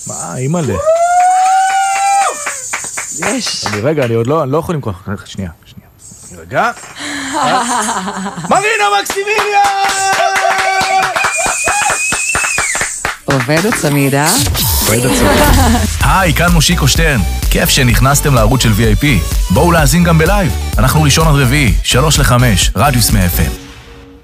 מה, אימא'לה. יש. רגע, אני עוד לא יכול למכוח. שנייה. רגע. מרינה מקסימיליה! עובד הצמידה? היי, כאן מושיקו שטרן. כיף שנכנסתם לערוץ של VIP. בואו להאזין גם בלייב. אנחנו ראשון עד רביעי, 3 ל-5, רדיוס מ-FM.